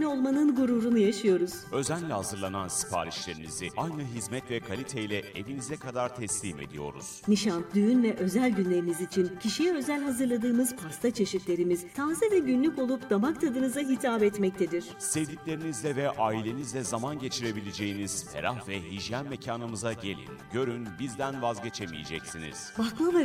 olmanın gururunu yaşıyoruz. Özenle hazırlanan siparişlerinizi aynı hizmet ve kaliteyle evinize kadar teslim ediyoruz. Nişan, düğün ve özel günleriniz için kişiye özel hazırladığımız pasta çeşitlerimiz taze ve günlük olup damak tadınıza hitap etmektedir. Sevdiklerinizle ve ailenizle zaman geçirebileceğiniz ferah ve hijyen mekanımıza gelin. Görün, bizden vazgeçemeyeceksiniz. Baklava